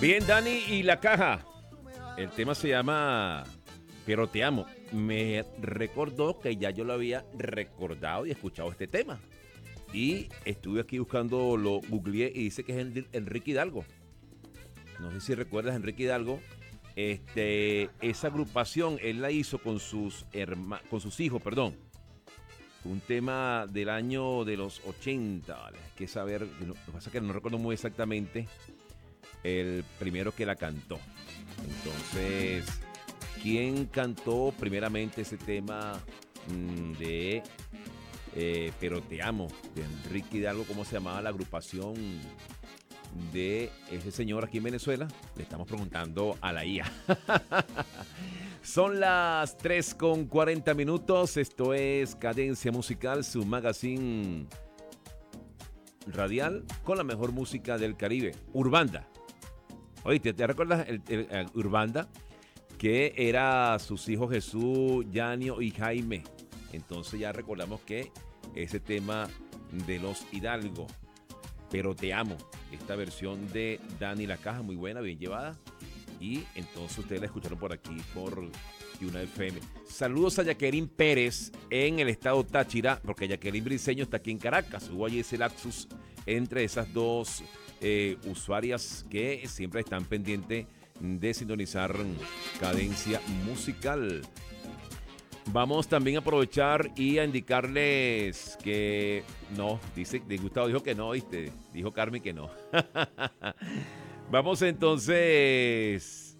Bien, Dani y la caja. El tema se llama Pero te amo. Me recordó que ya yo lo había recordado y escuchado este tema. Y estuve aquí buscando, lo googleé y dice que es Enrique Hidalgo. No sé si recuerdas a Enrique Hidalgo. Esa agrupación él la hizo con con sus hijos, perdón. Un tema del año de los 80, ¿vale? Hay que saber, lo que pasa es que no recuerdo muy exactamente el primero que la cantó. Entonces, ¿quién cantó primeramente ese tema de Pero te amo, de Enrique Hidalgo? ¿Cómo se llamaba la agrupación de ese señor aquí en Venezuela? Le estamos preguntando a la IA. Son las 3:40. Esto es Cadencia Musical, su magazine radial con la mejor música del Caribe. Urbanda. Oye, ¿te recuerdas el Urbanda? Que era sus hijos Jesús, Yanio y Jaime. Entonces ya recordamos que ese tema de los Hidalgo, Pero te amo, esta versión de Dani La Caja, muy buena, bien llevada. Y entonces ustedes la escucharon por aquí, por una FM. Saludos a Jacqueline Pérez en el estado Táchira, porque Jacqueline Briceño está aquí en Caracas. Hubo allí ese lapsus entre esas dos usuarias que siempre están pendientes de sintonizar Cadencia Musical. Vamos también a aprovechar y a indicarles que no, dice, Gustavo dijo que no, ¿viste? Dijo Carmen que no. Vamos entonces